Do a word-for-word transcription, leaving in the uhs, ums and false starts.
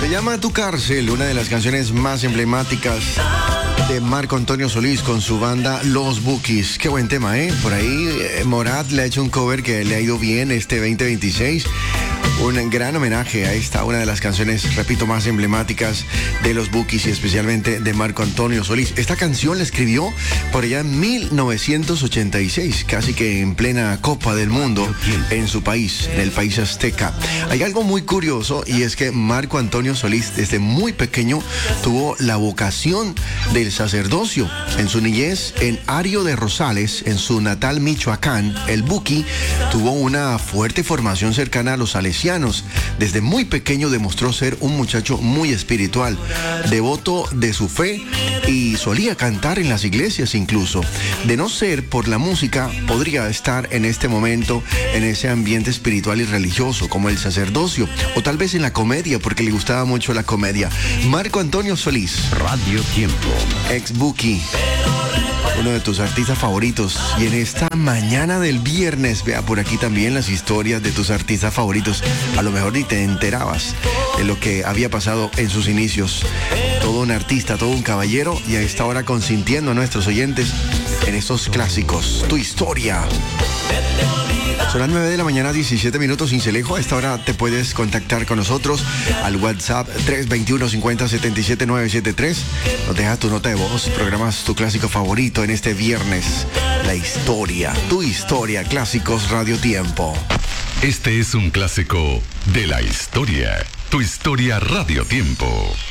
Se llama Tu Cárcel, una de las canciones más emblemáticas de Marco Antonio Solís con su banda Los Bukis. Qué buen tema, ¿eh? Por ahí eh, Morat le ha hecho un cover que le ha ido bien este veinte veintiséis. Un gran homenaje a esta, una de las canciones, repito, más emblemáticas de Los Bukis y especialmente de Marco Antonio Solís. Esta canción la escribió por allá en mil novecientos ochenta y seis, casi que en plena Copa del Mundo en su país, en el país azteca. Hay algo muy curioso y es que Marco Antonio Solís desde muy pequeño tuvo la vocación del sacerdocio. En su niñez, en Ario de Rosales, en su natal Michoacán, el Buki tuvo una fuerte formación cercana a los salesianos. Desde muy pequeño demostró ser un muchacho muy espiritual, devoto de su fe y solía cantar en las iglesias incluso. De no ser por la música, podría estar en este momento en ese ambiente espiritual y religioso como el sacerdocio o tal vez en la comedia porque le gustaba mucho la comedia. Marco Antonio Solís, Radio Tiempo, ex Buki, uno de tus artistas favoritos. Y en esta mañana del viernes, vea por aquí también las historias de tus artistas favoritos. A lo mejor ni te enterabas de lo que había pasado en sus inicios. Todo un artista, todo un caballero, y a esta hora consintiendo a nuestros oyentes en estos clásicos. Tu historia. Son las nueve de la mañana, diecisiete minutos, Cincelejo. A esta hora te puedes contactar con nosotros al WhatsApp tres dos uno, cinco cero, siete siete nueve siete tres. Nos dejas tu nota de voz, programas tu clásico favorito en este viernes. La historia, tu historia, Clásicos Radio Tiempo. Este es un clásico de la historia. Tu historia Radio Tiempo.